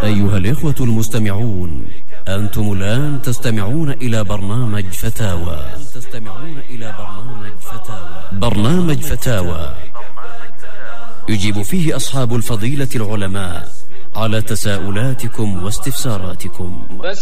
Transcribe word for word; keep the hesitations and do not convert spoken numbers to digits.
أيها الإخوة المستمعون، أنتم الآن تستمعون إلى برنامج فتاوى. تستمعون إلى برنامج فتاوى. برنامج فتاوى يجيب فيه أصحاب الفضيلة العلماء على تساؤلاتكم واستفساراتكم.